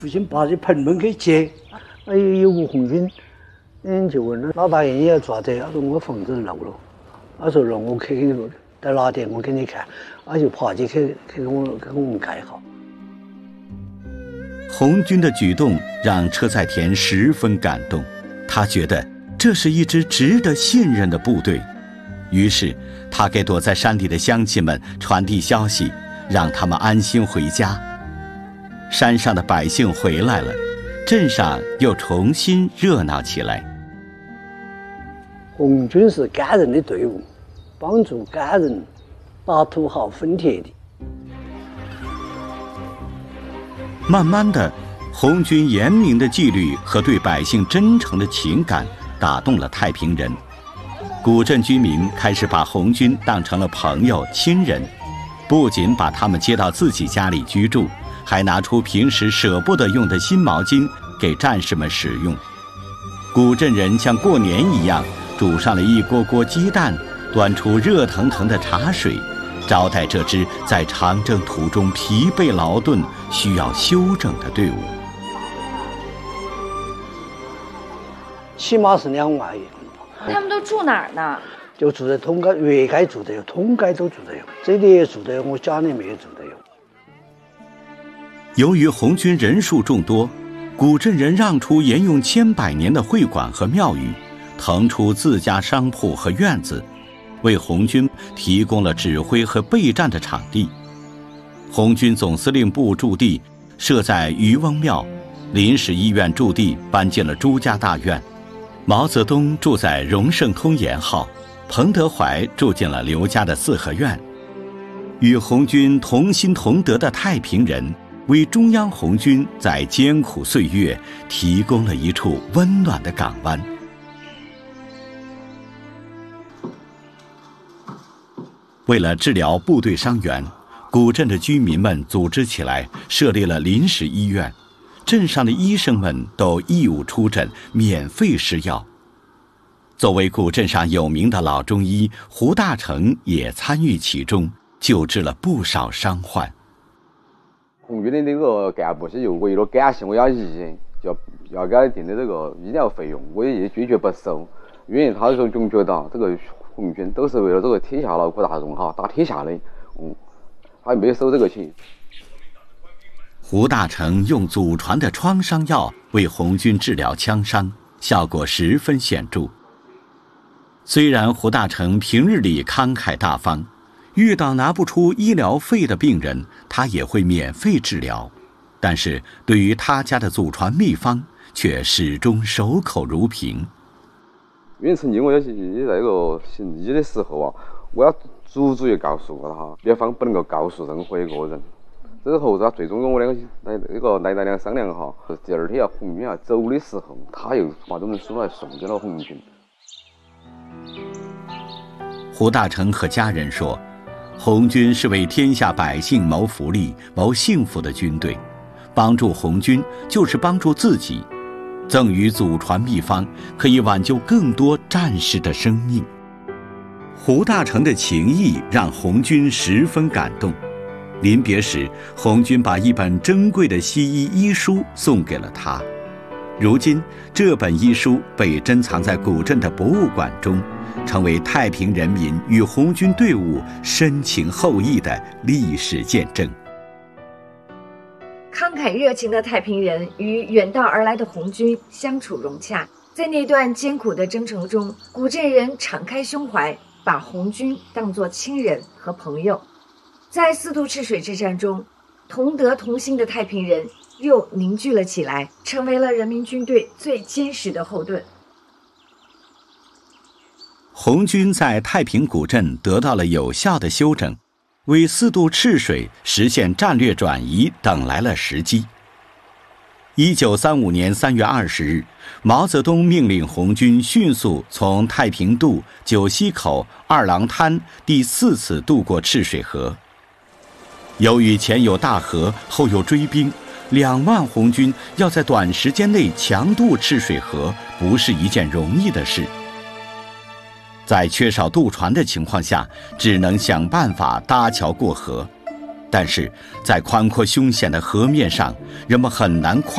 父亲把这盆门给接，有个红军，就问了老大爷你要做啥子？他说我房子漏了，他说让我去在哪点我给你看，他就爬起去给我们盖好。 红军的举动让车载田十分感动，他觉得这是一支值得信任的部队，于是他给躲在山里的乡亲们传递消息，让他们安心回家。山上的百姓回来了，镇上又重新热闹起来。 红军是感人的队伍，帮助感人，打土豪分田地。 慢慢的，红军严明的纪律和对百姓真诚的情感打动了太平人。古镇居民开始把红军当成了朋友亲人，不仅把他们接到自己家里居住，还拿出平时舍不得用的新毛巾给战士们使用。古镇人像过年一样煮上了一锅锅鸡蛋，端出热腾腾的茶水，招待这支在长征途中疲惫劳顿需要休整的队伍。 起码是2万人。 他们都住哪儿呢？ 就住在通街，越街住的有，通街都住的有，这里也住的有，我家里面也住的有。 由于红军人数众多，古镇人让出沿用千百年的会馆和庙宇，腾出自家商铺和院子，为红军提供了指挥和备战的场地。红军总司令部驻地设在渔翁庙，临时医院驻地搬进了朱家大院，毛泽东住在荣盛通沿号，彭德怀住进了刘家的四合院。与红军同心同德的太平人，为中央红军在艰苦岁月提供了一处温暖的港湾。为了治疗部队伤员，古镇的居民们组织起来设立了临时医院，镇上的医生们都义务出诊，免费施药。作为古镇上有名的老中医，胡大成也参与其中，救治了不少伤患。 红军的那个干部是就为了感谢我阿姨，要给他定的这个医疗费用，我也拒绝不收，因为他说总觉得这个红军都是为了这个天下劳苦大众哈，打天下的，他没收这个钱。 胡大成用祖传的创伤药为红军治疗枪伤，效果十分显著。虽然胡大成平日里慷慨大方，遇到拿不出医疗费的病人，他也会免费治疗，但是对于他家的祖传秘方，却始终守口如瓶。 因为曾经我也在这个行医的时候啊，我要足足地告诉过他哈，秘方不能够告诉任何一个人。之后他最终跟我两个来大娘商量哈，第二天红军要走的时候，他又把这本书来送给了红军。 胡大成和家人说，红军是为天下百姓谋福利、谋幸福的军队，帮助红军就是帮助自己，赠予祖传秘方，可以挽救更多战士的生命。胡大成的情谊让红军十分感动。临别时，红军把一本珍贵的西医医书送给了他。如今，这本医书被珍藏在古镇的博物馆中，成为太平人民与红军队伍深情厚谊的历史见证。 慷慨热情的太平人与远道而来的红军相处融洽，在那段艰苦的征程中，古镇人敞开胸怀，把红军当作亲人和朋友。在四渡赤水之战中，同德同心的太平人又凝聚了起来，成为了人民军队最坚实的后盾。 红军在太平古镇得到了有效的休整，为四渡赤水实现战略转移等来了时机。1935年3月20日，毛泽东命令红军迅速从太平渡、九溪口、二郎滩第4次渡过赤水河。由于前有大河，后有追兵，2万红军要在短时间内强渡赤水河，不是一件容易的事。在缺少渡船的情况下，只能想办法搭桥过河。但是在宽阔凶险的河面上，人们很难跨